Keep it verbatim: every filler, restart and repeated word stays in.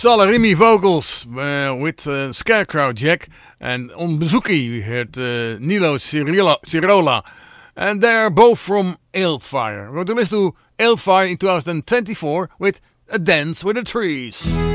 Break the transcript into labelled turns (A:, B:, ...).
A: Salarimi vocals uh, with uh, Scarecrow Jack, and on Bouzouki we heard uh, Nilo Cirola, Cirola, and they are both from Eldfire. We're going to listen to Eldfire in twenty twenty-four with A Dance with the Trees.